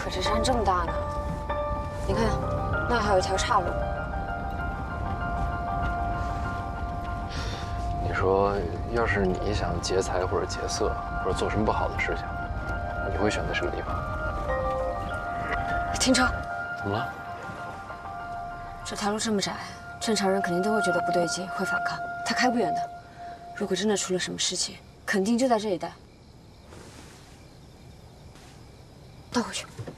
可这山这么大呢，你看，那还有一条岔路。 你说，要是你想劫财或者劫色，或者做什么不好的事情，你会选择什么地方？ 停车！ 怎么了？ 这条路这么窄，正常人肯定都会觉得不对劲，会反抗。他开不远的，如果真的出了什么事情，肯定就在这一带。倒回去。